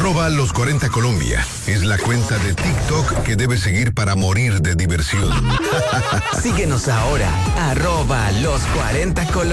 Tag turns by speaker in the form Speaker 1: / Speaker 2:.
Speaker 1: @los40 Colombia es la cuenta de TikTok que debes seguir para morir de diversión.
Speaker 2: Síguenos ahora, @los40 Colombia.